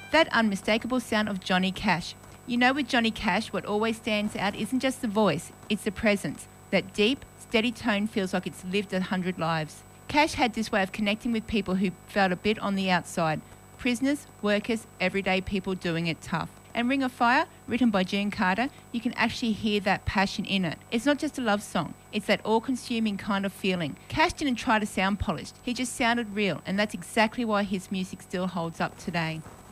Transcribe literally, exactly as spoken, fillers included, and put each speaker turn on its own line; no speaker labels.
That unmistakable sound of Johnny Cash. You know, with Johnny Cash, what always stands out isn't just the voice, it's the presence. That deep, steady tone feels like it's lived a hundred lives. Cash had this way of connecting with people who felt a bit on the outside. Prisoners, workers, everyday people doing it tough. And Ring of Fire, written by Gene Carter, you can actually hear that passion in it. It's not just a love song, it's that all-consuming kind of feeling. Cash didn't try to sound polished, he just sounded real, and that's exactly why his music still holds up today.